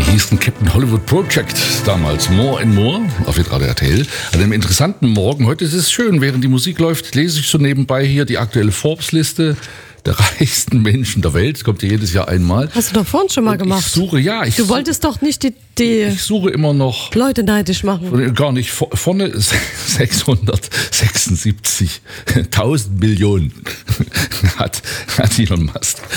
hießen Captain Hollywood Project, damals More and More auf Hitradio RTL. An einem interessanten Morgen, heute ist es schön, während die Musik läuft, lese ich so nebenbei hier die aktuelle Forbes-Liste der reichsten Menschen der Welt. Kommt ja jedes Jahr einmal. Hast du doch vorhin schon mal gemacht. Du wolltest doch nicht die ich suche immer noch Leute neidisch machen. Gar nicht. Vorne 676.000 Millionen hat Elon Musk.